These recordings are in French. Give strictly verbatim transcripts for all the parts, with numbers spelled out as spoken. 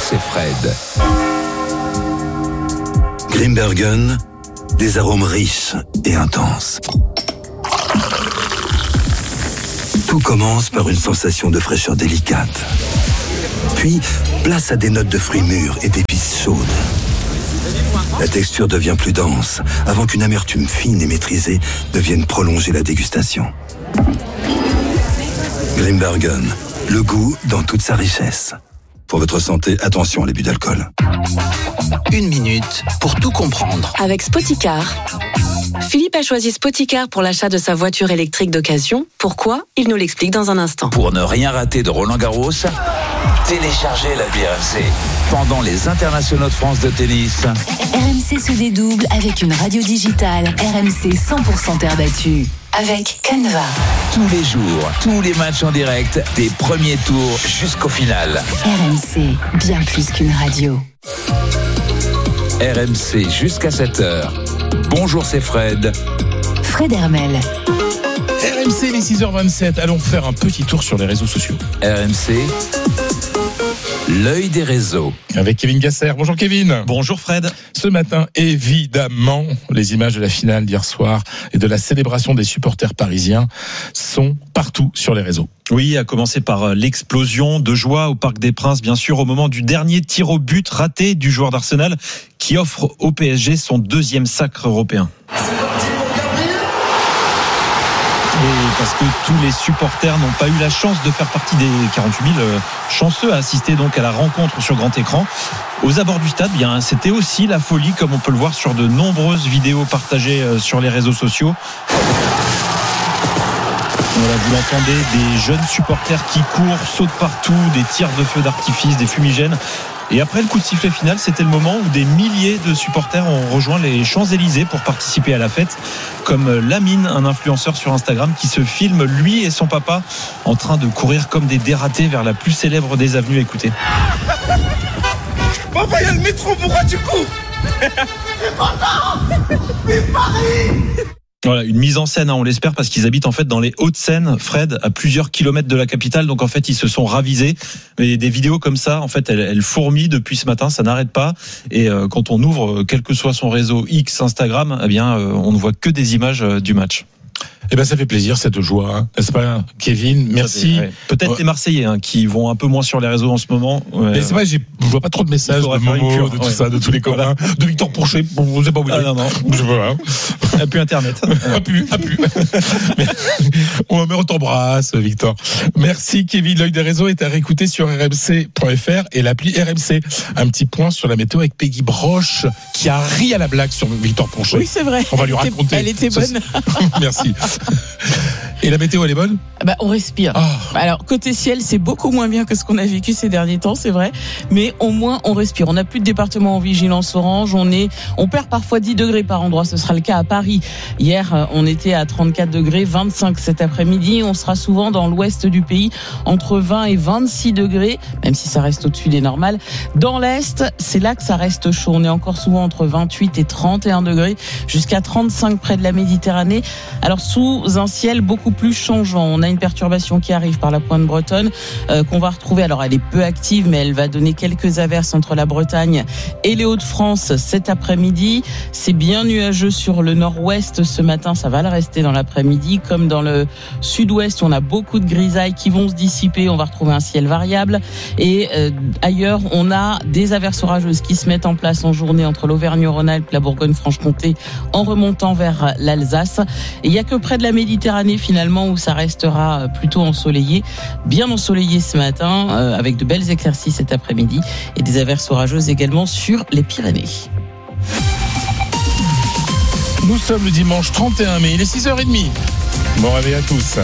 c'est Fred. Grimbergen, des arômes riches et intenses. Tout commence par une sensation de fraîcheur délicate. Puis, place à des notes de fruits mûrs et d'épices chaudes. La texture devient plus dense, avant qu'une amertume fine et maîtrisée ne vienne prolonger la dégustation. Grimbergen, le goût dans toute sa richesse. Pour votre santé, attention à l'abus d'alcool. Une minute pour tout comprendre. Avec Spoticar. Philippe a choisi Spoticar pour l'achat de sa voiture électrique d'occasion. Pourquoi ? Il nous l'explique dans un instant. Pour ne rien rater de Roland Garros, téléchargez l'appli R M C. Pendant les internationaux de France de tennis, R M C se dédouble avec une radio digitale. R M C cent pour cent terre battue. Avec Canva. tous les jours, tous les matchs en direct, des premiers tours jusqu'au final. R M C, bien plus qu'une radio. R M C jusqu'à sept heures. Bonjour, c'est Fred. Fred Hermel. R M C, les six heures vingt-sept. Allons faire un petit tour sur les réseaux sociaux. R M C, l'œil des réseaux. Avec Kevin Gasser. Bonjour Kevin. Bonjour Fred. Ce matin, évidemment, les images de la finale d'hier soir et de la célébration des supporters parisiens sont partout sur les réseaux. Oui, à commencer par l'explosion de joie au Parc des Princes, bien sûr, au moment du dernier tir au but raté du joueur d'Arsenal qui offre au P S G son deuxième sacre européen. Et parce que tous les supporters n'ont pas eu la chance de faire partie des quarante-huit mille chanceux à assister donc à la rencontre sur grand écran. Aux abords du stade, bien, c'était aussi la folie, comme on peut le voir sur de nombreuses vidéos partagées sur les réseaux sociaux. Voilà, vous l'entendez, des jeunes supporters qui courent, sautent partout, des tirs de feu d'artifice, des fumigènes. Et après le coup de sifflet final, c'était le moment où des milliers de supporters ont rejoint les Champs-Élysées pour participer à la fête, comme Lamine, un influenceur sur Instagram qui se filme, lui et son papa, en train de courir comme des dératés vers la plus célèbre des avenues. Écoutez. Papa, il y a le métro, pourquoi tu cours? Mais papa, c'est Paris. Voilà, une mise en scène, hein, on l'espère, parce qu'ils habitent en fait dans les Hauts-de-Seine, Fred, à plusieurs kilomètres de la capitale. Donc en fait, ils se sont ravisés. Mais des vidéos comme ça, en fait, elles, elles fourmillent depuis ce matin, ça n'arrête pas. Et euh, quand on ouvre, quel que soit son réseau X, Instagram, eh bien, euh, on ne voit que des images euh, du match. Eh ben, ça fait plaisir, cette joie, hein, n'est-ce pas, Kevin? Merci. Ouais. Peut-être ouais. Les Marseillais, hein, qui vont un peu moins sur les réseaux en ce moment. Ouais. Mais c'est vrai, j'ai, je vois pas trop de messages de Momo, de tout ouais. ça, de tous les copains, voilà. De Victor Pourchet. Bon, je sais pas où il est. Ah, non, non. Je sais pas. Il n'y a plus Internet. A plus, a plus. On t'embrasse, Victor. Merci, Kevin. L'œil des réseaux est à réécouter sur r m c point f r et l'appli R M C. Un petit point sur la météo avec Peggy Broche, qui a ri à la blague sur Victor Pourchet. Oui, c'est vrai. On va lui elle raconter. Était, elle était bonne. Merci. Et la météo, elle est bonne ? Bah, on respire. Oh. Alors, côté ciel, c'est beaucoup moins bien que ce qu'on a vécu ces derniers temps, c'est vrai. Mais au moins, on respire. On n'a plus de département en vigilance orange. On est, on perd parfois dix degrés par endroit. Ce sera le cas à Paris. Hier, on était à trente-quatre degrés, vingt-cinq cet après-midi. On sera souvent dans l'ouest du pays, entre vingt et vingt-six degrés, même si ça reste au-dessus des normales. Dans l'est, c'est là que ça reste chaud. On est encore souvent entre vingt-huit et trente et un degrés, jusqu'à trente-cinq près de la Méditerranée. Alors, sous un ciel beaucoup plus changeant. On a une perturbation qui arrive par la pointe bretonne euh, qu'on va retrouver. Alors elle est peu active, mais elle va donner quelques averses entre la Bretagne et les Hauts-de-France cet après-midi. C'est bien nuageux sur le nord-ouest ce matin, ça va le rester dans l'après-midi. Comme dans le sud-ouest, on a beaucoup de grisailles qui vont se dissiper. On va retrouver un ciel variable. Et euh, ailleurs, on a des averses orageuses qui se mettent en place en journée entre l'Auvergne-Rhône-Alpes, la Bourgogne-Franche-Comté, en remontant vers l'Alsace. Et il n'y a que près de la Méditerranée finalement où ça restera plutôt ensoleillé, bien ensoleillé ce matin, euh, avec de belles éclaircies cet après-midi et des averses orageuses également sur les Pyrénées. Nous sommes le dimanche trente et un mai, il est six heures trente. Bon réveil à tous.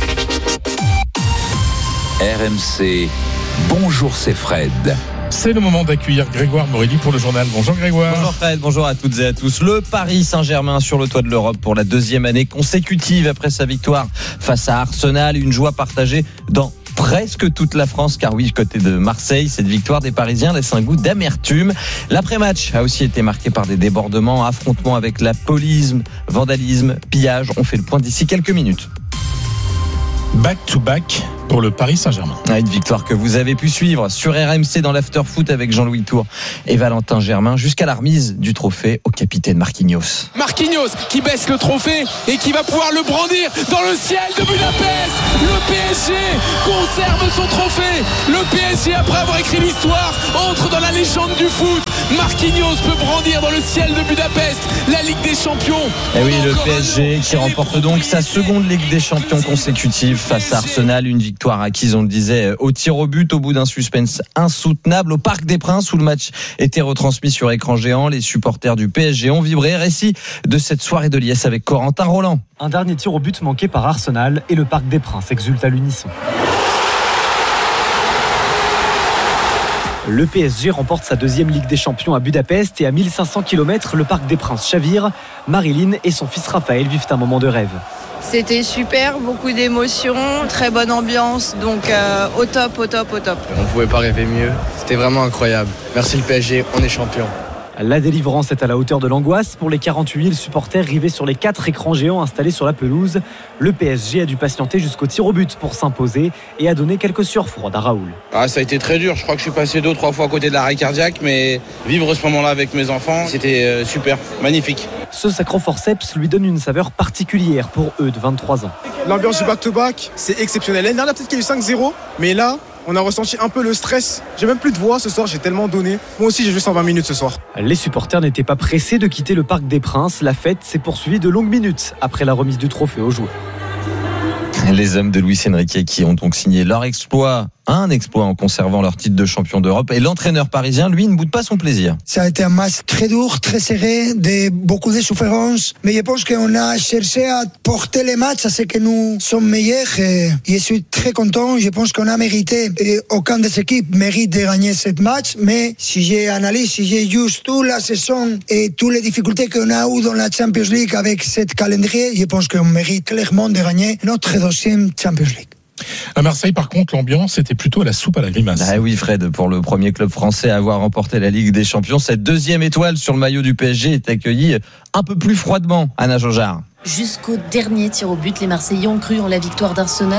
R M C, bonjour, c'est Fred. C'est le moment d'accueillir Grégoire Morelli pour le journal. Bonjour Grégoire. Bonjour Fred, bonjour à toutes et à tous. Le Paris Saint-Germain sur le toit de l'Europe pour la deuxième année consécutive après sa victoire face à Arsenal. Une joie partagée dans presque toute la France, car oui, côté de Marseille, cette victoire des Parisiens laisse un goût d'amertume. L'après-match a aussi été marqué par des débordements, affrontements avec la police, vandalisme, pillage. On fait le point d'ici quelques minutes. Back-to-back pour le Paris Saint-Germain. Une victoire que vous avez pu suivre sur R M C dans l'after-foot avec Jean-Louis Tour et Valentin Germain jusqu'à la remise du trophée au capitaine Marquinhos. Marquinhos qui baisse le trophée et qui va pouvoir le brandir dans le ciel de Budapest. Le P S G conserve son trophée. Le P S G, après avoir écrit l'histoire, entre dans la légende du foot. Marquinhos peut brandir dans le ciel de Budapest la Ligue des Champions. Et oui, le P S G qui remporte donc sa seconde Ligue des Champions consécutive face à Arsenal. Une victoire acquise, on le disait, au tir au but au bout d'un suspense insoutenable au Parc des Princes où le match était retransmis sur écran géant. Les supporters du P S G ont vibré. Récit de cette soirée de liesse avec Corentin Roland. Un dernier tir au but manqué par Arsenal et le Parc des Princes exulte à l'unisson. Le P S G remporte sa deuxième Ligue des Champions à Budapest et à mille cinq cents kilomètres, le Parc des Princes chavire. Marilyn et son fils Raphaël vivent un moment de rêve. C'était super, beaucoup d'émotions, très bonne ambiance, donc euh, au top, au top, au top. On ne pouvait pas rêver mieux, c'était vraiment incroyable. Merci le P S G, on est champion. La délivrance est à la hauteur de l'angoisse pour les quarante-huit mille supporters rivés sur les quatre écrans géants installés sur la pelouse. Le P S G a dû patienter jusqu'au tir au but pour s'imposer et a donné quelques sueurs froides à Raoul. Ah, ça a été très dur, je crois que je suis passé deux ou trois fois à côté de l'arrêt cardiaque, mais vivre ce moment-là avec mes enfants, c'était euh, super, magnifique. Ce sacro-forceps lui donne une saveur particulière pour eux de vingt-trois ans. L'ambiance du back-to-back, c'est exceptionnel. L'année dernière, peut-être qu'il y a eu cinq zéro, mais là, on a ressenti un peu le stress. J'ai même plus de voix ce soir, j'ai tellement donné. Moi aussi, j'ai joué cent vingt minutes ce soir. Les supporters n'étaient pas pressés de quitter le Parc des Princes. La fête s'est poursuivie de longues minutes après la remise du trophée aux joueurs. Les hommes de Luis Enrique qui ont donc signé leur exploit, un exploit en conservant leur titre de champion d'Europe. Et l'entraîneur parisien, lui, ne boude pas son plaisir. Ça a été un match très dur, très serré, de beaucoup de souffrance. Mais je pense qu'on a cherché à porter les matchs à ce que nous sommes meilleurs. Et je suis très content. Je pense qu'on a mérité. Et aucune des équipes mérite de gagner ce match. Mais si j'analyse, si j'ai juste toute la saison et toutes les difficultés qu'on a eues dans la Champions League avec cette calendrier, je pense qu'on mérite clairement de gagner notre deuxième Champions League. À Marseille, par contre, l'ambiance était plutôt à la soupe à la grimace. Ah oui, Fred, pour le premier club français à avoir remporté la Ligue des Champions, cette deuxième étoile sur le maillot du P S G est accueillie un peu plus froidement. Anna Jojard. Jusqu'au dernier tir au but, les Marseillais ont cru en la victoire d'Arsenal.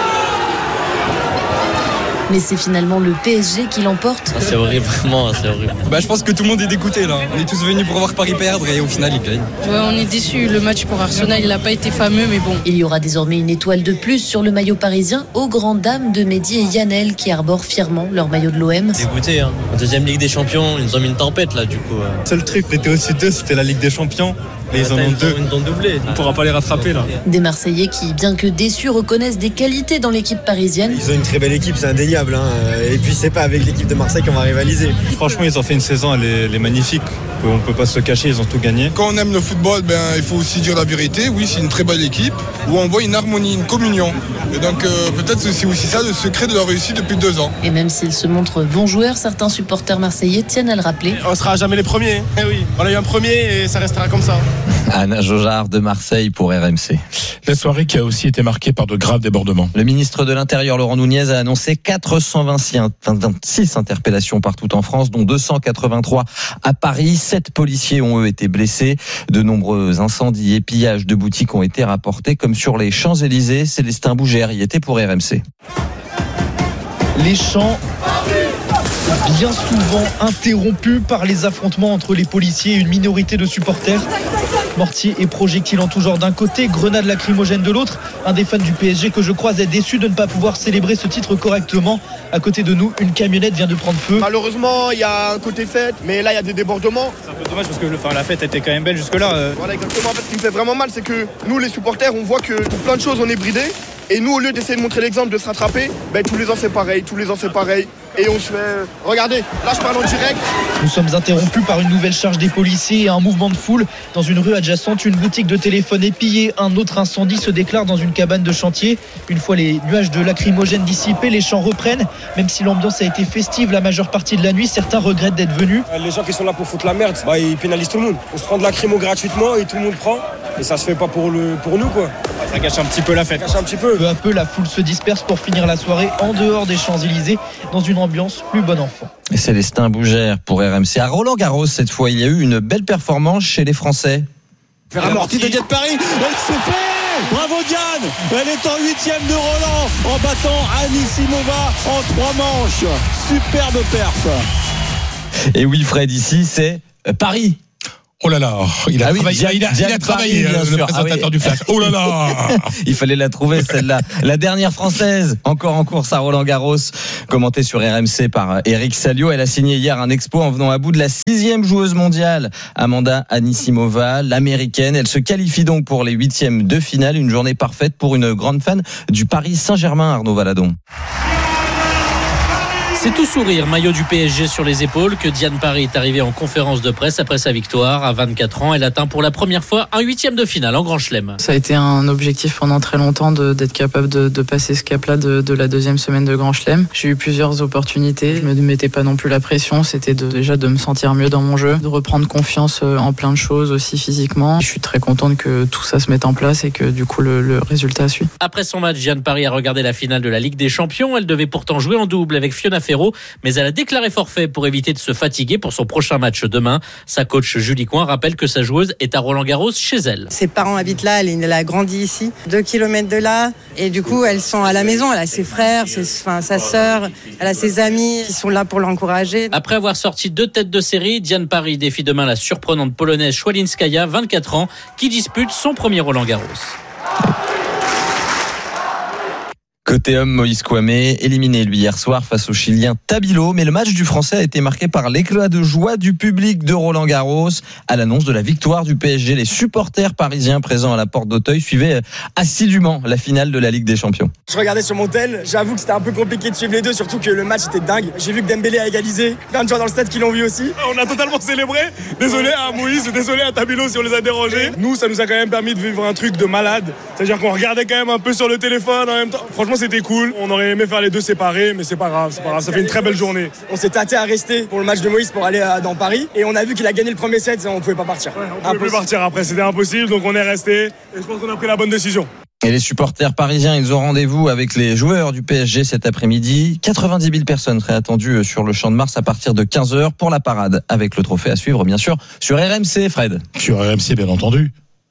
Mais c'est finalement le P S G qui l'emporte. Ah, c'est horrible, vraiment, c'est horrible. Bah, je pense que tout le monde est dégoûté là. On est tous venus pour voir Paris perdre et au final ils gagnent. Ouais, on est déçus. Le match pour Arsenal, il n'a pas été fameux, mais bon. Il y aura désormais une étoile de plus sur le maillot parisien, aux grandes dames de Mehdi et Yannel qui arborent fièrement leur maillot de l'O M. Dégoûté, hein. En deuxième Ligue des Champions, ils nous ont mis une tempête là, du coup. Seul truc, on était aussi deux, c'était la Ligue des Champions. Mais ils en ont deux. Ils ont doublé. On ne pourra pas les rattraper là. Des Marseillais qui, bien que déçus, reconnaissent des qualités dans l'équipe parisienne. Ils ont une très belle équipe, c'est indéniable. Hein. Et puis c'est pas avec l'équipe de Marseille qu'on va rivaliser. Franchement, ils ont fait une saison, elle est, elle est magnifique. On ne peut pas se cacher, ils ont tout gagné. Quand on aime le football, ben, il faut aussi dire la vérité. Oui, c'est une très belle équipe où on voit une harmonie, une communion. Et donc euh, peut-être que c'est aussi ça le secret de leur réussite depuis deux ans. Et même s'ils se montrent bons joueurs, certains supporters marseillais tiennent à le rappeler. On ne sera jamais les premiers. Eh oui, on a eu un premier et ça restera comme ça. Anna Jojard de Marseille pour R M C. La soirée qui a aussi été marquée par de graves débordements. Le ministre de l'Intérieur, Laurent Nunez, a annoncé quatre cent vingt-six interpellations partout en France, dont deux cent quatre-vingt-trois à Paris. Sept policiers ont eux été blessés. De nombreux incendies et pillages de boutiques ont été rapportés, comme sur les Champs-Élysées. Célestin Bougère y était pour R M C. Les champs bien souvent interrompus par les affrontements entre les policiers et une minorité de supporters. Mortiers et projectiles en tout genre d'un côté, grenades lacrymogènes de l'autre. Un des fans du P S G que je croise est déçu de ne pas pouvoir célébrer ce titre correctement. À côté de nous, une camionnette vient de prendre feu. Malheureusement, il y a un côté fête, mais là il y a des débordements. C'est un peu dommage parce que le, enfin, la fête était quand même belle jusque-là. Euh... Voilà, exactement. En fait, ce qui me fait vraiment mal, c'est que nous, les supporters, on voit que pour plein de choses, on est bridés. Et nous, au lieu d'essayer de montrer l'exemple, de se rattraper, ben, tous les ans c'est pareil, tous les ans c'est pareil. Et on se fait... Regardez, là je parle en direct. Nous sommes interrompus par une nouvelle charge des policiers et un mouvement de foule. Dans une rue adjacente, une boutique de téléphone est pillée. Un autre incendie se déclare dans une cabane de chantier. Une fois les nuages de lacrymogènes dissipés, les chants reprennent. Même si l'ambiance a été festive la majeure partie de la nuit, certains regrettent d'être venus. Les gens qui sont là pour foutre la merde, bah, ils pénalisent tout le monde. On se prend de la lacrymo gratuitement et tout le monde prend. Et ça se fait pas pour, le, pour nous quoi. Ça gâche un petit peu la fête. Ça gâche un petit peu. Peu à peu, la foule se disperse pour finir la soirée en dehors des Champs-Élysées, dans une ambiance plus bon enfant. Et Célestin Bougère pour R M C. À Roland-Garros, cette fois, il y a eu une belle performance chez les Français. Faire amorti de Diet Paris, elle se fait. Bravo Diane. Elle est en huitième de Roland en battant Anisimova en trois manches. Superbe perf. Et Wilfred, ici, c'est Paris. Oh là là, il a ah oui, travaillé, Diane, il a, Diane il a travaillé Paris, le sûr. présentateur ah oui. du Flash. Oh là là. Il fallait la trouver celle-là. La dernière française, encore en course à Roland-Garros, commentée sur R M C par Eric Salio. Elle a signé hier un exploit en venant à bout de la sixième joueuse mondiale, Amanda Anisimova, l'américaine. Elle se qualifie donc pour les huitièmes de finale. Une journée parfaite pour une grande fan du Paris Saint-Germain, Arnaud Valadon. C'est tout sourire, maillot du P S G sur les épaules, que Diane Paris est arrivée en conférence de presse après sa victoire. À vingt-quatre ans, elle atteint pour la première fois un huitième de finale en Grand Chelem. Ça a été un objectif pendant très longtemps de, d'être capable de, de passer ce cap-là de, de la deuxième semaine de Grand Chelem. J'ai eu plusieurs opportunités. Je ne me mettais pas non plus la pression. C'était de, déjà de me sentir mieux dans mon jeu, de reprendre confiance en plein de choses aussi physiquement. Je suis très contente que tout ça se mette en place et que du coup le, le résultat suit. Après son match, Diane Paris a regardé la finale de la Ligue des Champions. Elle devait pourtant jouer en double avec Fiona Ferro, mais elle a déclaré forfait pour éviter de se fatiguer pour son prochain match demain. Sa coach Julie Coin rappelle que sa joueuse est à Roland-Garros chez elle. Ses parents habitent là, elle a grandi ici, deux kilomètres de là, et du coup elles sont à la maison. Elle a ses frères, ses, enfin, sa sœur, elle a ses amis qui sont là pour l'encourager. Après avoir sorti deux têtes de série, Diane Paris défie demain la surprenante polonaise Szwalinskaya, vingt-quatre ans, qui dispute son premier Roland-Garros. Côté homme, Moïse Kouame, éliminé lui hier soir face au Chilien Tabilo, mais le match du Français a été marqué par l'éclat de joie du public de Roland-Garros à l'annonce de la victoire du P S G. Les supporters parisiens présents à la porte d'Auteuil suivaient assidûment la finale de la Ligue des Champions. Je regardais sur mon tel, j'avoue que c'était un peu compliqué de suivre les deux, surtout que le match était dingue. J'ai vu que Dembélé a égalisé, plein de gens dans le stade qui l'ont vu aussi. On a totalement célébré. Désolé à Moïse, désolé à Tabilo si on les a dérangés. Nous, ça nous a quand même permis de vivre un truc de malade. C'est-à-dire qu'on regardait quand même un peu sur le téléphone en même temps. Franchement, c'était cool. On aurait aimé faire les deux séparés, mais c'est pas grave, c'est pas grave. Ça fait une très belle journée. On s'est tâté à rester pour le match de Moïse pour aller à, dans Paris, et on a vu qu'il a gagné le premier set, et on pouvait pas partir. Ouais, on pouvait plus partir après, c'était impossible, donc on est resté. Et je pense qu'on a pris la bonne décision. Et les supporters parisiens, ils ont rendez-vous avec les joueurs du P S G cet après-midi. quatre-vingt-dix mille personnes seraient attendues sur le Champ de Mars à partir de quinze heures pour la parade, avec le trophée à suivre, bien sûr, sur R M C, Fred. Sur R M C, bien entendu.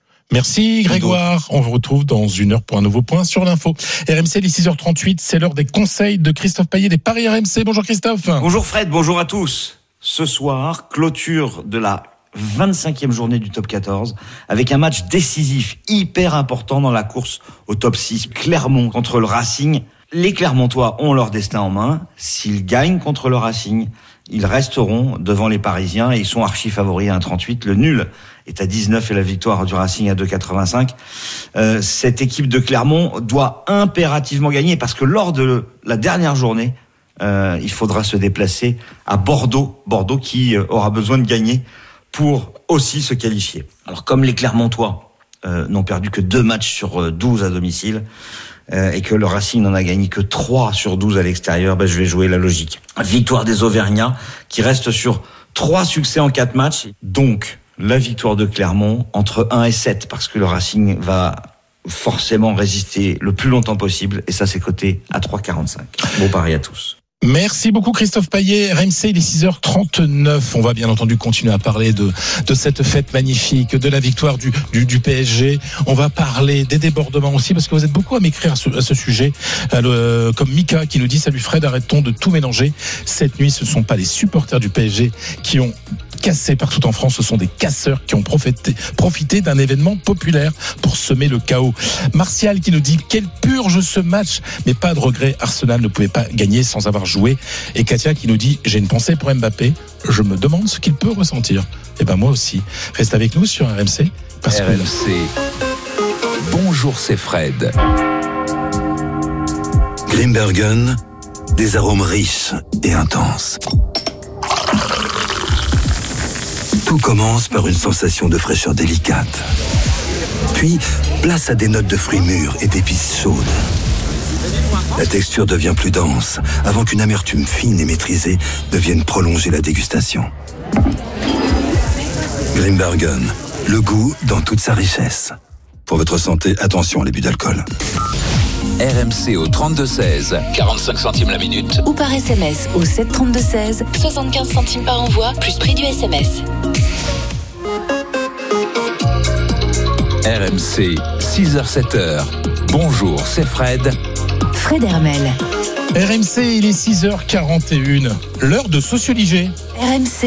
Merci Grégoire, on vous retrouve dans une heure pour un nouveau point sur l'info. R M C, les six heures trente-huit, c'est l'heure des conseils de Christophe Payet des Paris R M C. Bonjour Christophe. Bonjour Fred, bonjour à tous. Ce soir, clôture de la vingt-cinquième journée du top quatorze avec un match décisif, hyper important dans la course au top six. Clermont contre le Racing. Les Clermontois ont leur destin en main. S'ils gagnent contre le Racing, ils resteront devant les Parisiens et ils sont archi favoris à un trente-huit. Le nul est à dix-neuf et la victoire du Racing à deux quatre-vingt-cinq. Euh, cette équipe de Clermont doit impérativement gagner parce que lors de la dernière journée, euh, il faudra se déplacer à Bordeaux. Bordeaux qui euh, aura besoin de gagner pour aussi se qualifier. Alors comme les Clermontois euh, n'ont perdu que deux matchs sur euh, douze à domicile, euh, et que le Racing n'en a gagné que trois sur douze à l'extérieur, ben, je vais jouer la logique. Victoire des Auvergnats qui reste sur trois succès en quatre matchs. Donc la victoire de Clermont entre un et sept parce que le Racing va forcément résister le plus longtemps possible et ça c'est coté à trois quarante-cinq. Bon pari à tous. Merci beaucoup Christophe Payet. R M C, il est six heures trente-neuf. On va bien entendu continuer à parler de, de cette fête magnifique, de la victoire du, du, du P S G. On va parler des débordements aussi parce que vous êtes beaucoup à m'écrire à ce, à ce sujet. Euh, comme Mika qui nous dit « Salut Fred, arrêtons de tout mélanger. Cette nuit, ce ne sont pas les supporters du P S G qui ont cassé partout en France. Ce sont des casseurs qui ont profité, profité d'un événement populaire pour semer le chaos. » Martial qui nous dit « Quelle purge ce match, mais pas de regret. Arsenal ne pouvait pas gagner sans avoir joué. » Et Katia qui nous dit « J'ai une pensée pour Mbappé. Je me demande ce qu'il peut ressentir. » Et ben moi aussi. Reste avec nous sur R M C. Parce R M C. Que... Bonjour, c'est Fred. Grimbergen, des arômes riches et intenses. Tout commence par une sensation de fraîcheur délicate. Puis, place à des notes de fruits mûrs et d'épices chaudes. La texture devient plus dense, avant qu'une amertume fine et maîtrisée ne vienne prolonger la dégustation. Grimbergen, le goût dans toute sa richesse. Pour votre santé, attention à l'abus d'alcool. R M C au trente-deux seize, quarante-cinq centimes la minute. Ou par S M S au sept trente-deux seize, soixante-quinze centimes par envoi, plus prix du S M S. R M C, six heures sept heures. Bonjour, c'est Fred. Fred Hermel. R M C, il est six heures quarante et une. L'heure de Socioligé. R M C.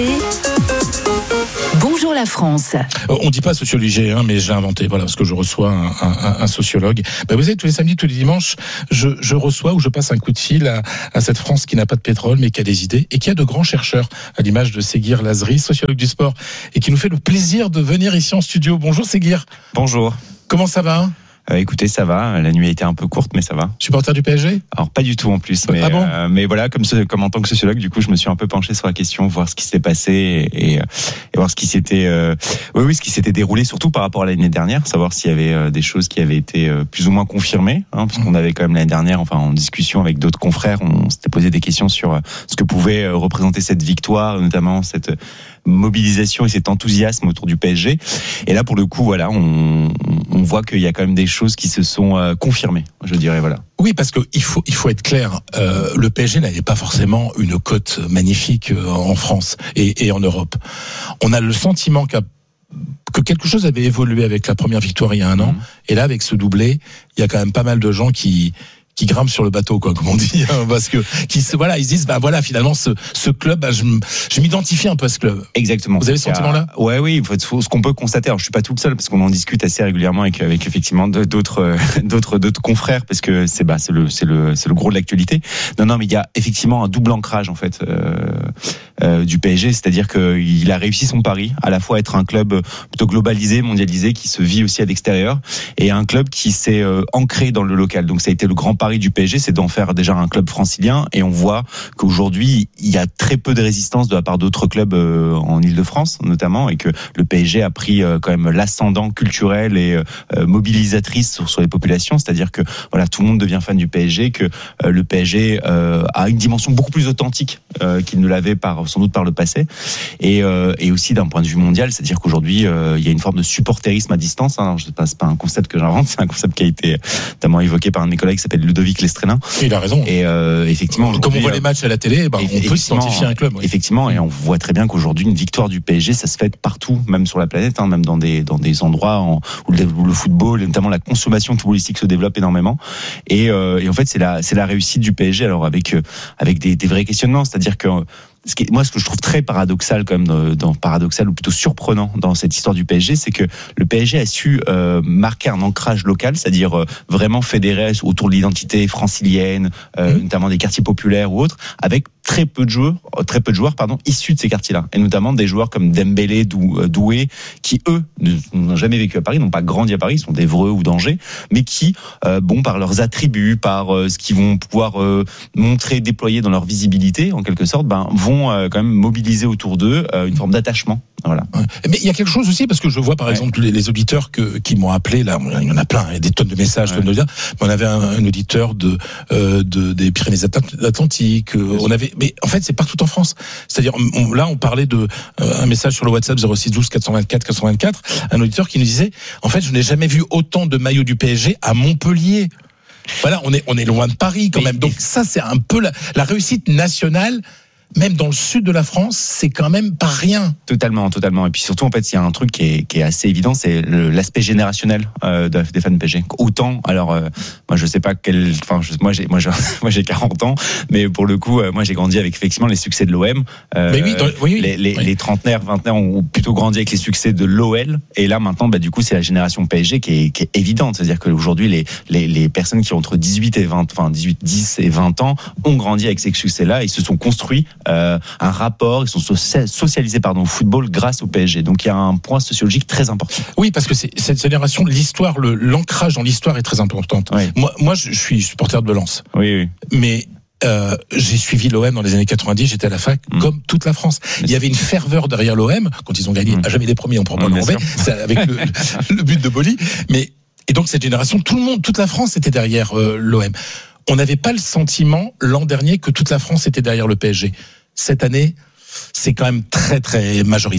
Bonjour la France. Euh, on dit pas sociologé, hein, mais je l'ai inventé, voilà, parce que je reçois un, un, un sociologue. Ben, vous savez, tous les samedis, tous les dimanches, je, je reçois ou je passe un coup de fil à, à cette France qui n'a pas de pétrole, mais qui a des idées et qui a de grands chercheurs, à l'image de Séguir Lazri, sociologue du sport, et qui nous fait le plaisir de venir ici en studio. Bonjour Séguir. Bonjour. Comment ça va ? Euh, écoutez, ça va. La nuit a été un peu courte, mais ça va. Supporter du P S G ? Alors pas du tout en plus. Mais, ah bon euh, mais voilà, comme, ce, comme en tant que sociologue, du coup, je me suis un peu penché sur la question, voir ce qui s'était passé et, et, et voir ce qui s'était, euh, oui, oui, ce qui s'était déroulé, surtout par rapport à l'année dernière, savoir s'il y avait euh, des choses qui avaient été euh, plus ou moins confirmées, hein, parce qu'on avait quand même l'année dernière, enfin en discussion avec d'autres confrères, on s'était posé des questions sur euh, ce que pouvait euh, représenter cette victoire, notamment cette mobilisation et cet enthousiasme autour du P S G. Et là, pour le coup, voilà, on, on voit qu'il y a quand même des choses qui se sont euh, confirmées, je dirais, voilà. Oui, parce que il faut il faut être clair. Euh, le P S G n'avait pas forcément une cote magnifique euh, en France et, et en Europe. On a le sentiment qu'à que quelque chose avait évolué avec la première victoire il y a un an, mmh. et là avec ce doublé, il y a quand même pas mal de gens qui qui grimpent sur le bateau, quoi, comme on dit, hein, parce que qui se voilà, ils se disent bah voilà, finalement ce ce club, bah, je je m'identifie un peu à ce club. Exactement. Vous avez ce sentiment-là ? Ouais, oui. Ce qu'on peut constater, alors je suis pas tout seul parce qu'on en discute assez régulièrement avec avec effectivement d'autres d'autres d'autres confrères, parce que c'est bah c'est le c'est le c'est le gros de l'actualité. Non non, mais il y a effectivement un double ancrage en fait euh, euh, du P S G, c'est-à-dire que il a réussi son pari, à la fois être un club plutôt globalisé, mondialisé, qui se vit aussi à l'extérieur, et un club qui s'est euh, ancré dans le local. Donc ça a été le grand pari du P S G, c'est d'en faire déjà un club francilien, et on voit qu'aujourd'hui il y a très peu de résistance de la part d'autres clubs euh, en Île-de-France notamment, et que le P S G a pris euh, quand même l'ascendant culturel et euh, mobilisatrice sur, sur les populations, c'est-à-dire que voilà, tout le monde devient fan du P S G, que euh, le P S G euh, a une dimension beaucoup plus authentique euh, qu'il ne l'avait par, sans doute par le passé, et, euh, et aussi d'un point de vue mondial, c'est-à-dire qu'aujourd'hui euh, il y a une forme de supporterisme à distance, hein. Je sais pas, c'est pas un concept que j'invente, c'est un concept qui a été notamment évoqué par un de mes collègues qui s'appelle Ludovic Lestrénin. Il a raison. Et euh, effectivement, comme on voit les matchs à la télé, bah, on peut s'identifier à un club. Oui. Effectivement, et on voit très bien qu'aujourd'hui une victoire du P S G, ça se fait partout, même sur la planète, hein, même dans des dans des endroits en, où, le, où le football, et notamment la consommation footballistique, se développe énormément. Et, euh, et en fait, c'est la c'est la réussite du P S G. Alors avec euh, avec des, des vrais questionnements, c'est-à-dire que Ce qui est, moi, ce que je trouve très paradoxal, quand même, dans, dans paradoxal ou plutôt surprenant dans cette histoire du P S G, c'est que le P S G a su euh, marquer un ancrage local, c'est-à-dire euh, vraiment fédéré autour de l'identité francilienne, euh, mmh. notamment des quartiers populaires ou autres, avec très peu de joueurs, très peu de joueurs, pardon, issus de ces quartiers-là, et notamment des joueurs comme Dembélé, Doué, qui eux n'ont jamais vécu à Paris, n'ont pas grandi à Paris, ils sont d'Évreux ou d'Angers, mais qui, euh, bon, par leurs attributs, par euh, ce qu'ils vont pouvoir euh, montrer, déployer dans leur visibilité, en quelque sorte, ben vont euh, quand même mobiliser autour d'eux euh, une forme d'attachement. Voilà. Ouais. Mais il y a quelque chose aussi, parce que je vois par ouais. exemple les, les auditeurs que, qui m'ont appelé, là, il y en a plein, il y a des tonnes de messages, ouais. tonnes de liens, mais on avait un, un auditeur de, euh, de des Pyrénées-Atlantiques, euh, on avait, mais en fait c'est partout en France. C'est-à-dire, on, là on parlait de euh, un message sur le WhatsApp zéro six douze quatre cent vingt-quatre quatre cent vingt-quatre, un auditeur qui nous disait, en fait je n'ai jamais vu autant de maillots du P S G à Montpellier. Voilà, on est on est loin de Paris quand mais, même. Donc ça c'est un peu la, la réussite nationale. Même dans le sud de la France, c'est quand même pas rien. Totalement, totalement. Et puis surtout, en fait, il y a un truc qui est, qui est assez évident, c'est le, l'aspect générationnel euh, des fans P S G. Autant, alors, euh, moi, je sais pas quel, enfin, je, moi, j'ai, moi, je, moi, j'ai quarante ans, mais pour le coup, euh, moi, j'ai grandi avec effectivement les succès de l'O M. Euh, mais oui, dans, oui, oui. Les, les, oui. les trentenaires, vingtenaires ont plutôt grandi avec les succès de l'O L. Et là, maintenant, bah, du coup, c'est la génération P S G qui est, qui est évidente. C'est-à-dire qu'aujourd'hui, les, les, les personnes qui ont entre dix-huit et vingt, enfin, dix-huit, dix et vingt ans ont grandi avec ces succès-là. Ils se sont construits Euh, un rapport, ils sont socialisés pardon, au football grâce au P S G. Donc il y a un point sociologique très important. Oui, parce que c'est, cette génération, l'histoire, le, l'ancrage dans l'histoire est très importante. Oui. Moi, moi, je suis supporter de Lens. Oui, oui. Mais Euh, j'ai suivi l'O M dans les années quatre-vingt-dix, j'étais à la fac, mmh. comme toute la France. Il y avait une ferveur derrière l'O M, quand ils ont gagné, mmh. à jamais des premiers, on prend pas le Roubaix, avec le, le but de Boli. Mais, et donc cette génération, tout le monde, toute la France était derrière euh, l'O M. On n'avait pas le sentiment, l'an dernier, que toute la France était derrière le P S G. Cette année, c'est quand même très très majoritaire.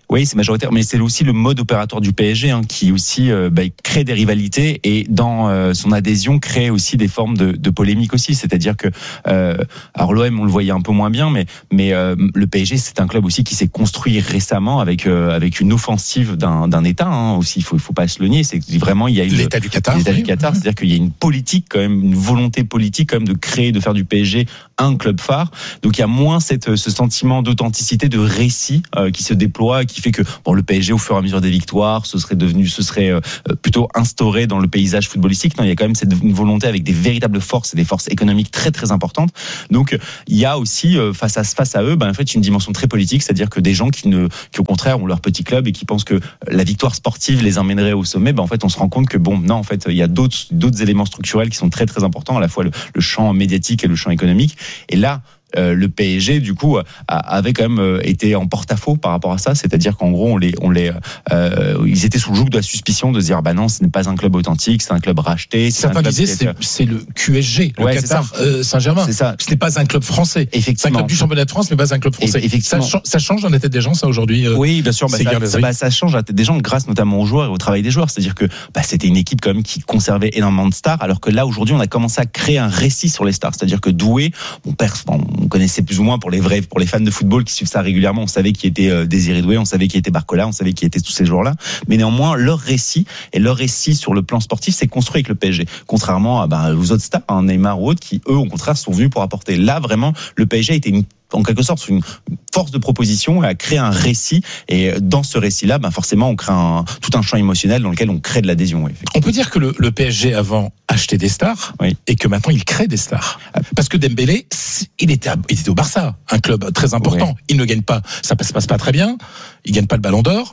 Oui, c'est majoritaire, mais c'est aussi le mode opératoire du P S G hein, qui aussi euh, bah, crée des rivalités et dans euh, son adhésion crée aussi des formes de, de polémique aussi. C'est-à-dire que, euh, alors l'O M on le voyait un peu moins bien, mais mais euh, le P S G c'est un club aussi qui s'est construit récemment avec euh, avec une offensive d'un d'un État hein, aussi. Il faut il faut pas se le nier. C'est vraiment il y a une, l'État du Qatar. L'État oui. du Qatar, c'est-à-dire qu'il y a une politique quand même, une volonté politique quand même de créer, de faire du P S G un club phare. Donc il y a moins cette ce sentiment d'authenticité, de récit euh, qui se déploie, qui fait que bon le P S G au fur et à mesure des victoires, ce serait devenu, ce serait euh, plutôt instauré dans le paysage footballistique. Non, il y a quand même cette une volonté avec des véritables forces et des forces économiques très très importantes. Donc il y a aussi euh, face à face à eux, ben en fait une dimension très politique, c'est-à-dire que des gens qui ne qui au contraire ont leur petit club et qui pensent que la victoire sportive les emmènerait au sommet, ben en fait on se rend compte que bon non en fait il y a d'autres d'autres éléments structurels qui sont très très importants, à la fois le, le champ médiatique et le champ économique. Et là Euh, le P S G du coup a, avait quand même euh, été en porte-à-faux par rapport à ça, c'est-à-dire qu'en gros on les on les euh, ils étaient sous le joug de la suspicion de se dire bah non ce n'est pas un club authentique, c'est un club racheté. Certains disaient c'est, c'est le Q S G, le ouais, Qatar euh, Saint-Germain. C'est ça. Ce n'est pas un club français. Effectivement. C'est un club du championnat de France mais pas un club français. Effectivement. Ça, ça change dans la tête des gens ça aujourd'hui. Euh, oui bien sûr. Bah, ça, ça, bah, ça change dans la tête des gens grâce notamment aux joueurs et au travail des joueurs. C'est-à-dire que bah, c'était une équipe quand même qui conservait énormément de stars, alors que là aujourd'hui on a commencé à créer un récit sur les stars. C'est-à-dire que Doué, on, on connaissait plus ou moins pour les vrais, pour les fans de football qui suivent ça régulièrement, on savait qui était euh, Désiré Doué, on savait qui était Barcola, on savait qui étaient tous ces joueurs-là. Mais néanmoins, leur récit et leur récit sur le plan sportif, c'est construit avec le P S G. Contrairement à bah, aux autres stars, hein, Neymar ou autres, qui eux, au contraire, sont venus pour apporter. Là, vraiment, le P S G était une en quelque sorte une force de proposition et à créer un récit, et dans ce récit-là ben forcément on crée un, tout un champ émotionnel dans lequel on crée de l'adhésion. Oui. On peut dire que le, le P S G avant achetait des stars oui. et que maintenant il crée des stars parce que Dembélé il était, à, il était au Barça, un club très important, ouais. Il ne gagne pas, ça ne se passe pas très bien, il gagne pas le Ballon d'Or,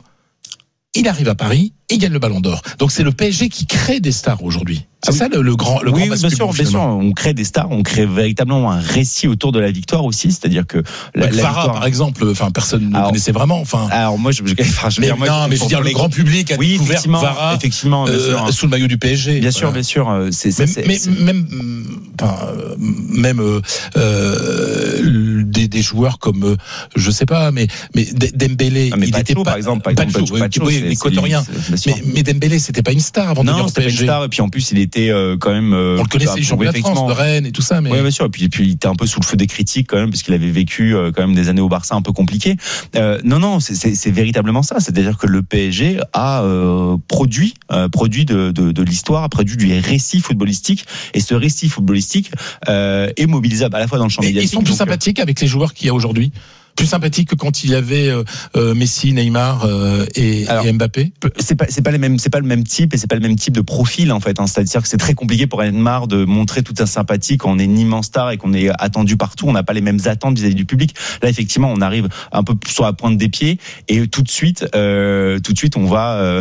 il arrive à Paris, il gagne le Ballon d'Or. Donc c'est le P S G qui crée des stars aujourd'hui. C'est ah oui. ça le, le grand, le oui, grand bien sûr, bien sûr. On crée des stars, on crée véritablement un récit autour de la victoire aussi, c'est-à-dire que la, la Farah, victoire... par exemple, enfin personne ne connaissait vraiment. Enfin, alors moi, je, je, enfin, je mais, dire, moi, non, mais je veux dire le grand public a oui, découvert effectivement, Farah, effectivement, euh, sous le maillot du P S G. Bien sûr, bien sûr. C'est, même, c'est, mais, c'est... même, enfin, même euh, euh, des, des joueurs comme, je sais pas, mais mais Dembélé, ah, mais il Pacho, était pas, par exemple, par exemple, Pacho, Pacho, Pacho, oui, l'équatorien. Mais, mais Dembélé, c'était pas une star avant de venir au P S G. Non, c'était pas une star, et puis en plus, il était euh, quand même. On le connaissait, du championnat de France, de Rennes et tout ça. Mais... Oui, bien sûr. Et puis, et puis, il était un peu sous le feu des critiques quand même, parce qu'il avait vécu euh, quand même des années au Barça un peu compliquées. Euh, non, non, c'est, c'est, c'est véritablement ça. C'est-à-dire que le P S G a euh, produit, euh, produit de, de, de l'histoire, a produit du récit footballistique. Et ce récit footballistique euh, est mobilisable à la fois dans le champ mais médiatique. Ils sont plus sympathiques avec les joueurs qu'il y a aujourd'hui. Plus sympathique que quand il y avait euh, Messi, Neymar euh, et, Alors, et Mbappé. C'est pas c'est pas les mêmes c'est pas le même type et c'est pas le même type de profil en fait. Hein. C'est-à-dire que c'est très compliqué pour Neymar de montrer toute sa sympathie quand on est une immense star et qu'on est attendu partout. On n'a pas les mêmes attentes vis-à-vis du public. Là effectivement on arrive un peu sur la pointe des pieds et tout de suite euh, tout de suite on va euh,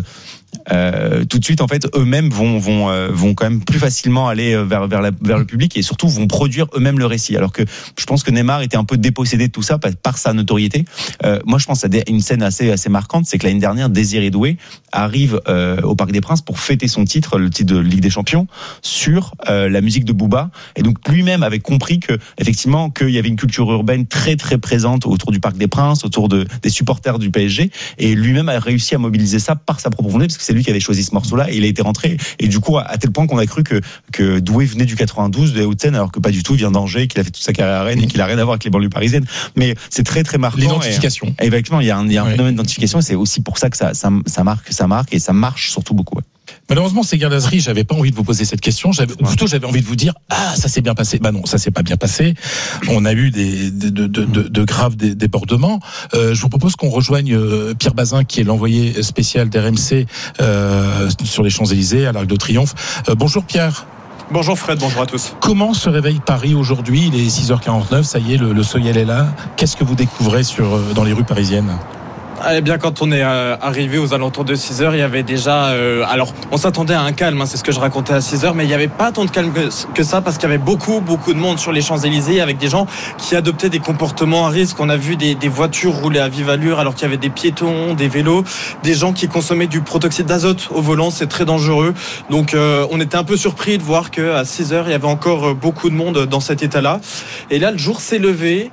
Euh, tout de suite en fait eux-mêmes vont vont euh, vont quand même plus facilement aller vers vers, la, vers le public et surtout vont produire eux-mêmes le récit, alors que je pense que Neymar était un peu dépossédé de tout ça par, par sa notoriété. Euh, moi je pense à des, une scène assez assez marquante, c'est que l'année dernière Désiré Doué arrive euh, au Parc des Princes pour fêter son titre, le titre de Ligue des Champions, sur euh, la musique de Booba, et donc lui-même avait compris que effectivement qu'il y avait une culture urbaine très très présente autour du Parc des Princes, autour de des supporters du P S G, et lui-même a réussi à mobiliser ça par sa propre volonté, parce que c'est lui qui avait choisi ce morceau-là et il a été rentré, et du coup à tel point qu'on a cru que que Doué venait du quatre-vingt-douze, de Hauts-de-Seine, alors que pas du tout, il vient d'Angers, qu'il a fait toute sa carrière à Rennes et qu'il a rien à voir avec les banlieues parisiennes. Mais c'est très très marquant. L'identification. Et, et effectivement, il y a un, il y a un ouais. phénomène d'identification, et c'est aussi pour ça que ça ça, ça marque, ça marque et ça marche surtout beaucoup. Ouais. Malheureusement, c'est Gardazri, j'avais pas envie de vous poser cette question. J'avais, ou plutôt, j'avais envie de vous dire, ah, ça s'est bien passé. Bah non, ça s'est pas bien passé. On a eu des, de, de, de, de, de graves débordements. Euh, je vous propose qu'on rejoigne Pierre Bazin, qui est l'envoyé spécial d'R M C euh, sur les Champs-Élysées, à l'Arc de Triomphe. Euh, bonjour Pierre. Bonjour Fred, bonjour à tous. Comment se réveille Paris aujourd'hui ? Il est six heures quarante-neuf, ça y est, le, le soleil est là. Qu'est-ce que vous découvrez sur, dans les rues parisiennes ? Eh bien, quand on est euh, arrivé aux alentours de six heures, il y avait déjà... Euh, alors, on s'attendait à un calme, hein, c'est ce que je racontais à six heures, mais il n'y avait pas tant de calme que, que ça, parce qu'il y avait beaucoup, beaucoup de monde sur les Champs-Élysées, avec des gens qui adoptaient des comportements à risque. On a vu des, des voitures rouler à vive allure, alors qu'il y avait des piétons, des vélos, des gens qui consommaient du protoxyde d'azote au volant, c'est très dangereux. Donc, euh, on était un peu surpris de voir qu'à six heures, il y avait encore beaucoup de monde dans cet état-là. Et là, le jour s'est levé,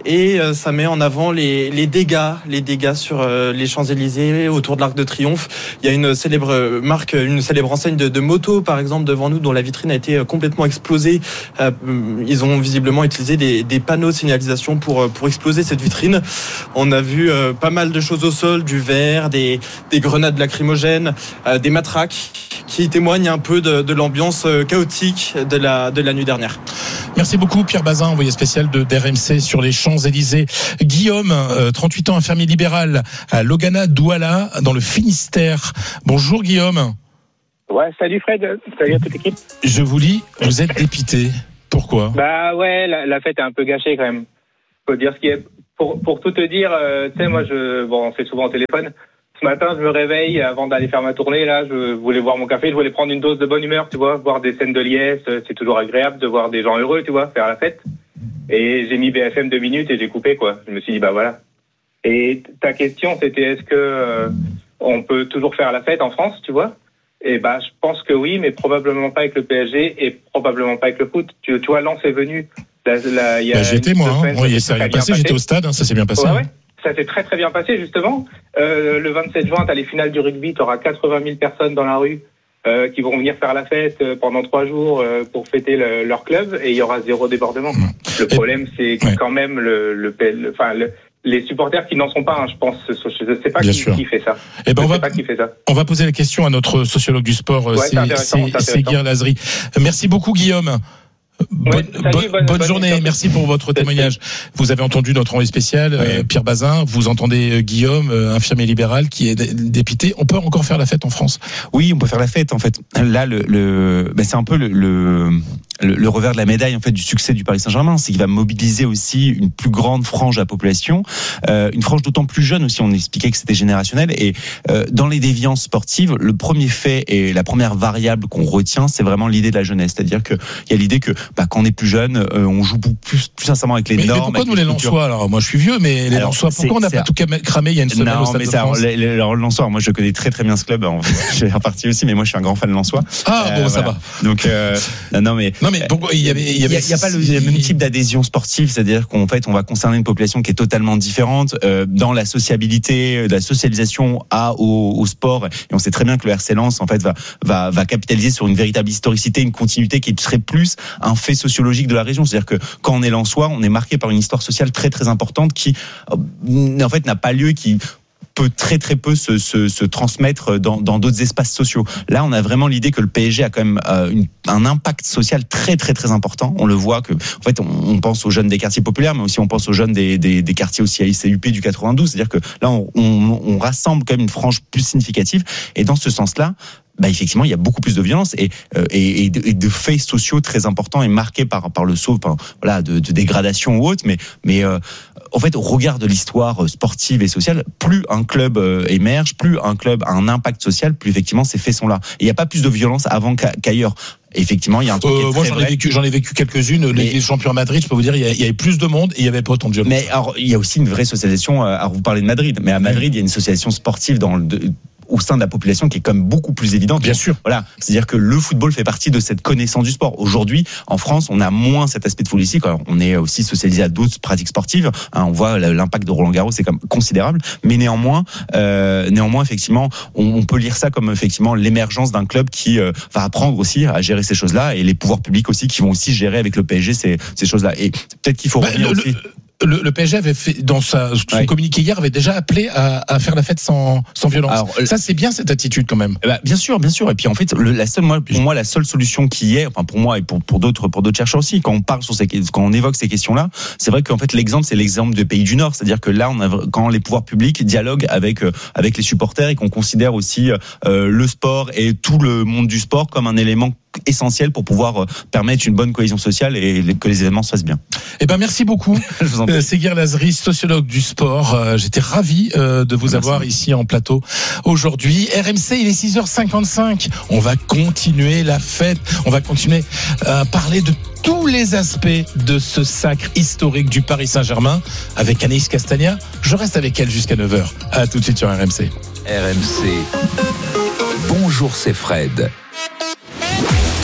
et euh, ça met en avant les, les dégâts, les dégâts sur euh, les Champs-Élysées, autour de l'Arc de Triomphe. Il y a une célèbre marque, une célèbre enseigne de, de moto, par exemple, devant nous, dont la vitrine a été complètement explosée. Euh, ils ont visiblement utilisé des, des panneaux de signalisation pour, pour exploser cette vitrine. On a vu euh, pas mal de choses au sol, du verre, des, des grenades lacrymogènes, euh, des matraques, qui témoignent un peu de, de l'ambiance chaotique de la, de la nuit dernière. Merci beaucoup Pierre Bazin, envoyé spécial de d'R M C sur les Champs-Élysées. Guillaume, euh, trente-huit ans, infirmier libéral à Logana Douala, dans le Finistère. Bonjour Guillaume. Ouais, salut Fred, salut à toute l'équipe. Je vous lis, vous êtes dépité. Pourquoi ? Bah ouais, la, la fête est un peu gâchée quand même. Faut dire ce qui est. Pour, pour tout te dire, euh, tu sais, moi, je, bon, on fait souvent au téléphone. Ce matin, je me réveille avant d'aller faire ma tournée. Là, je voulais boire mon café, je voulais prendre une dose de bonne humeur, tu vois, voir des scènes de liesse. C'est toujours agréable de voir des gens heureux, tu vois, faire la fête. Et j'ai mis B F M deux minutes et j'ai coupé, quoi. Je me suis dit, bah voilà. Et ta question, c'était est-ce que euh, on peut toujours faire la fête en France, tu vois ? Et bah, je pense que oui, mais probablement pas avec le P S G et probablement pas avec le foot. Tu, tu vois, Lens est venu. La, la, y a bah, j'étais moi, hein. semaines, oui, ça s'est bien passé. J'étais au stade, hein, ça s'est bien passé. Ouais, ouais. Ça s'est très très bien passé justement. Euh, le vingt-sept juin, tu as les finales du rugby, tu auras quatre-vingt mille personnes dans la rue euh, qui vont venir faire la fête pendant trois jours euh, pour fêter le, leur club et il y aura zéro débordement. Mmh. Le problème, c'est ouais. quand même le, le, le, enfin, le, les supporters qui n'en sont pas, hein, je pense. Je ne sais pas qui, qui fait ça. Eh ben je on, sais va, pas qui fait ça. On va poser la question à notre sociologue du sport, ouais, c'est Seguir Lazri. Merci beaucoup Guillaume. Bonne, ouais, salut, bonne, bonne, bonne journée, bonne merci pour votre témoignage. Vous avez entendu notre envoyé spécial, oui. euh, Pierre Bazin, vous entendez euh, Guillaume, euh, infirmier libéral, qui est dépité. On peut encore faire la fête en France ? Oui, on peut faire la fête en fait. Là, le, le, ben, c'est un peu le, le, le, le revers de la médaille en fait du succès du Paris Saint-Germain, c'est qu'il va mobiliser aussi une plus grande frange de la population, euh, une frange d'autant plus jeune aussi. On expliquait que c'était générationnel et euh, dans les déviances sportives, le premier fait et la première variable qu'on retient, c'est vraiment l'idée de la jeunesse, c'est-à-dire que il y a l'idée que bah, quand on est plus jeune, euh, on joue plus, plus sincèrement avec les mais, normes. Mais pourquoi nous les Lensois alors ? Moi je suis vieux, mais les Lensois, pourquoi on n'a pas tout cramé il y a une semaine non, au Stade mais de ça, France ? les, les, les Lensois, moi je connais très très bien ce club, je fais partie aussi, mais moi je suis un grand fan de Lensois. Ah bon, euh, ça voilà. va. Donc euh, non mais non mais pourquoi il y avait il y avait il y a pas le même type d'adhésion sportive, c'est-à-dire qu'en fait on va concerner une population qui est totalement différente euh, dans la sociabilité, la socialisation à au, au sport, et on sait très bien que le R C Lens en fait va va va capitaliser sur une véritable historicité, une continuité qui serait plus un fait sociologique de la région. C'est-à-dire que quand on est lensois, on est marqué par une histoire sociale très très importante qui en fait n'a pas lieu, qui peut très très peu se, se, se transmettre dans, dans d'autres espaces sociaux. Là, on a vraiment l'idée que le P S G a quand même euh, une, un impact social très très très important. On le voit que, en fait, on, on pense aux jeunes des quartiers populaires, mais aussi on pense aux jeunes des, des, des quartiers aussi à I C U P du quatre-vingt-douze. C'est-à-dire que là, on, on, on rassemble quand même une frange plus significative. Et dans ce sens-là, bah effectivement, il y a beaucoup plus de violence et et, et, de, et de faits sociaux très importants et marqués par par le saut, par, voilà, de, de dégradation ou autre. Mais mais euh, en fait, au regard de l'histoire sportive et sociale, plus un club euh, émerge, plus un club a un impact social, plus effectivement ces faits sont là. Et il n'y a pas plus de violence avant qu'ailleurs. Effectivement, il y a un truc. Euh, moi, j'en ai vécu, j'en ai vécu quelques-unes. Mais, les champions à Madrid, je peux vous dire, il y, a, il y avait plus de monde et il y avait pas autant de violence. Mais alors, il y a aussi une vraie socialisation. Alors, vous parlez de Madrid, mais à Madrid, il y a une socialisation sportive dans le. De, au sein de la population qui est quand même beaucoup plus évidente. Bien sûr. Voilà. C'est-à-dire que le football fait partie de cette connaissance du sport. Aujourd'hui, en France, on a moins cet aspect de footballistique. Alors, on est aussi socialisé à d'autres pratiques sportives. Hein, on voit l'impact de Roland Garros, c'est quand même considérable. Mais néanmoins, euh, néanmoins, effectivement, on, on peut lire ça comme effectivement l'émergence d'un club qui euh, va apprendre aussi à gérer ces choses-là et les pouvoirs publics aussi qui vont aussi gérer avec le P S G ces, ces choses-là. Et peut-être qu'il faut bah, revenir le, aussi. Le... Le, le P S G avait fait dans sa, son ouais. communiqué hier avait déjà appelé à, à faire la fête sans, sans violence. Alors, ça c'est bien cette attitude quand même. Bah, bien sûr, bien sûr. Et puis en fait, le, la seule, moi, pour moi, la seule solution qui est, enfin pour moi et pour pour d'autres pour d'autres chercheurs aussi, quand on parle sur ces, quand on évoque ces questions-là, c'est vrai qu'en fait l'exemple c'est l'exemple de pays du Nord, c'est-à-dire que là on a quand les pouvoirs publics dialoguent avec avec les supporters et qu'on considère aussi euh, le sport et tout le monde du sport comme un élément essentiel pour pouvoir permettre une bonne cohésion sociale et que les événements se fassent bien. Eh ben merci beaucoup. euh, Seguir Lazri, sociologue du sport. Euh, j'étais ravi euh, de vous merci. avoir ici en plateau aujourd'hui. R M C, il est six heures cinquante-cinq. On va continuer la fête. On va continuer à parler de tous les aspects de ce sacre historique du Paris Saint-Germain avec Anaïs Castagna. Je reste avec elle jusqu'à neuf heures. À tout de suite sur R M C. R M C. Bonjour, c'est Fred.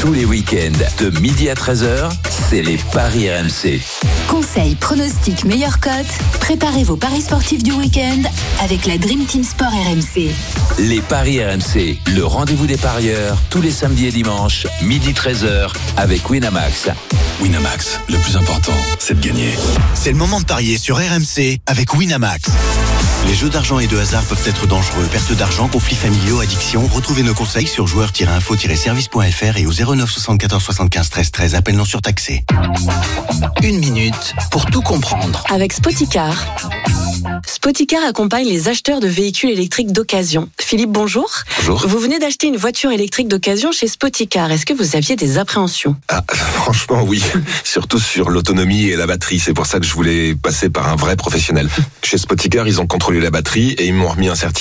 Tous les week-ends, de midi à treize heures, c'est les paris R M C. Conseils, pronostics, meilleures cotes. Préparez vos paris sportifs du week-end avec la Dream Team Sport R M C. Les paris R M C, le rendez-vous des parieurs, tous les samedis et dimanches, midi treize heures, avec Winamax. Winamax, le plus important, c'est de gagner. C'est le moment de parier sur R M C avec Winamax. Les jeux d'argent et de hasard peuvent être dangereux. Perte d'argent, conflits familiaux, addiction. Retrouvez nos conseils sur joueurs tiret info tiret service point f r et au zéro neuf soixante-quatorze soixante-quinze treize treize. Appel non surtaxé. Une minute pour tout comprendre. Avec Spoticar. Spoticar accompagne les acheteurs de véhicules électriques d'occasion. Philippe, bonjour. Bonjour. Vous venez d'acheter une voiture électrique d'occasion chez Spoticar. Est-ce que vous aviez des appréhensions ? Ah, franchement, oui. Surtout sur l'autonomie et la batterie. C'est pour ça que je voulais passer par un vrai professionnel. Chez Spoticar, ils ont contrôlé la batterie et ils m'ont remis un certificat